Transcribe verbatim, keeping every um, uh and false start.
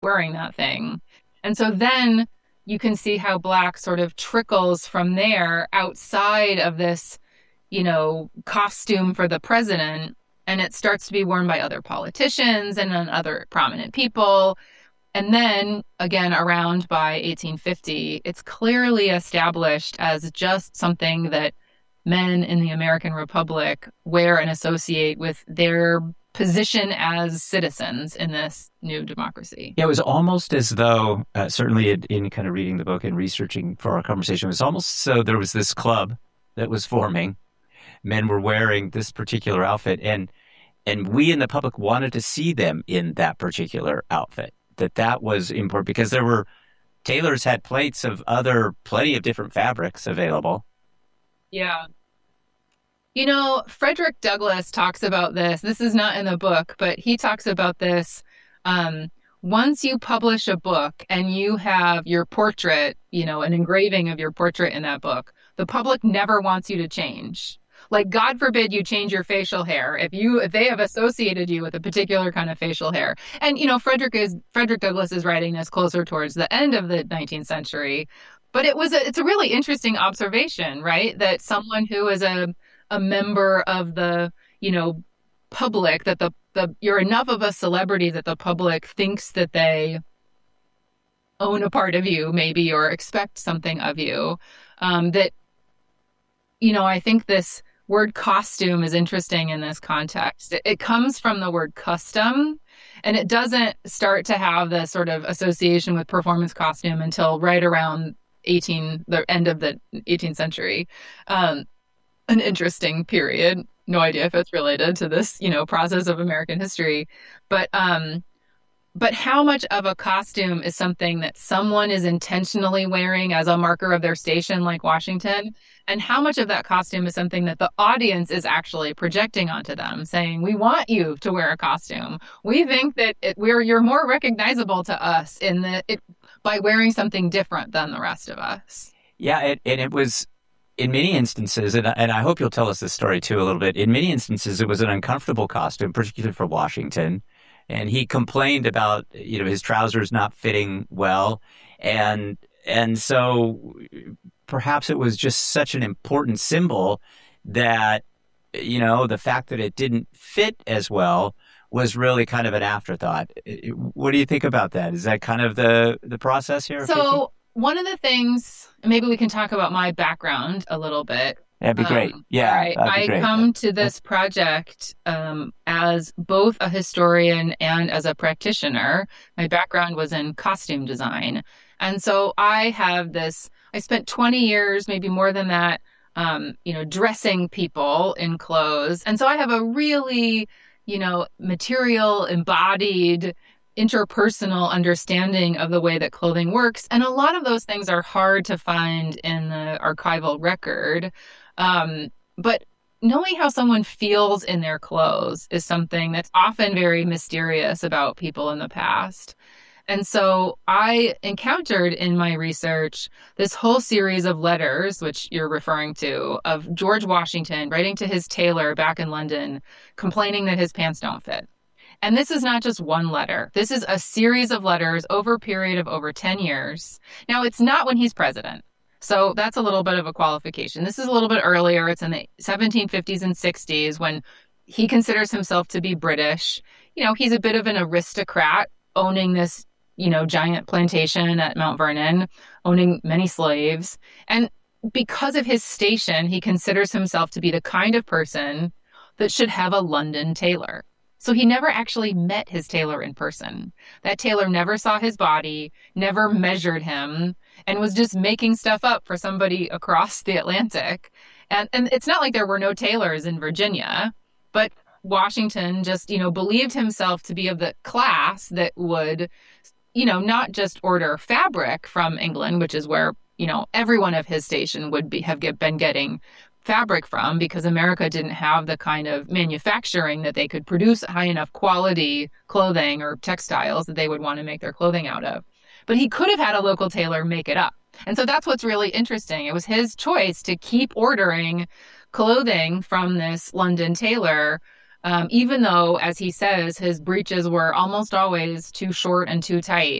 wearing that thing. And so then you can see how Black sort of trickles from there outside of this, you know, costume for the president. And it starts to be worn by other politicians and then other prominent people. And then again, around by eighteen fifty, it's clearly established as just something that men in the American Republic wear and associate with their position as citizens in this new democracy. Yeah, it was almost as though, uh, certainly in, in kind of reading the book and researching for our conversation, it was almost so there was this club that was forming. Men were wearing this particular outfit, and and we in the public wanted to see them in that particular outfit. That that was important because there were tailors had plates of other plenty of different fabrics available. Yeah. You know, Frederick Douglass talks about this. This is not in the book, but he talks about this. Um, once you publish a book and you have your portrait, you know, an engraving of your portrait in that book, the public never wants you to change. Like, God forbid you change your facial hair if you if they have associated you with a particular kind of facial hair. And, you know, Frederick is Frederick Douglass is writing this closer towards the end of the nineteenth century. But it was a, it's a really interesting observation, right? That someone who is a a member of the, you know, public, that the, the you're enough of a celebrity that the public thinks that they own a part of you, maybe, or expect something of you. Um, that, you know, I think this word costume is interesting in this context. It, it comes from the word custom, and it doesn't start to have the sort of association with performance costume until right around eighteen, the end of the eighteenth century. Um, an interesting period. No idea if it's related to this, you know, process of American history, but um, but how much of a costume is something that someone is intentionally wearing as a marker of their station, like Washington, and how much of that costume is something that the audience is actually projecting onto them, saying, we want you to wear a costume. We think that it, we're you're more recognizable to us in the it by wearing something different than the rest of us. Yeah, it, and it was in many instances, and, and I hope you'll tell us this story too a little bit. In many instances, it was an uncomfortable costume, particularly for Washington. And he complained about, you know, his trousers not fitting well. And and so perhaps it was just such an important symbol that, you know, the fact that it didn't fit as well was really kind of an afterthought. What do you think about that? Is that kind of the, the process here? So one of the things, maybe we can talk about my background a little bit. That'd be great. Um, yeah. Right. I great. come to this project um, as both a historian and as a practitioner. My background was in costume design. And so I have this, I spent twenty years, maybe more than that, um, you know, dressing people in clothes. And so I have a really, you know, material, embodied, interpersonal understanding of the way that clothing works. And a lot of those things are hard to find in the archival record. Um, but knowing how someone feels in their clothes is something that's often very mysterious about people in the past. And so I encountered in my research this whole series of letters, which you're referring to, of George Washington writing to his tailor back in London, complaining that his pants don't fit. And this is not just one letter. This is a series of letters over a period of over ten years. Now, it's not when he's president. So that's a little bit of a qualification. This is a little bit earlier. It's in the seventeen fifties and sixties when he considers himself to be British. You know, he's a bit of an aristocrat owning this, you know, giant plantation at Mount Vernon, owning many slaves. And because of his station, he considers himself to be the kind of person that should have a London tailor. So he never actually met his tailor in person. That tailor never saw his body, never measured him, and was just making stuff up for somebody across the Atlantic. And and it's not like there were no tailors in Virginia, but Washington just, you know, believed himself to be of the class that would, you know, not just order fabric from England, which is where, you know, everyone of his station would be have get, been getting fabric from, because America didn't have the kind of manufacturing that they could produce high enough quality clothing or textiles that they would want to make their clothing out of. But he could have had a local tailor make it up. And so that's what's really interesting. It was his choice to keep ordering clothing from this London tailor Um, even though, as he says, his breeches were almost always too short and too tight.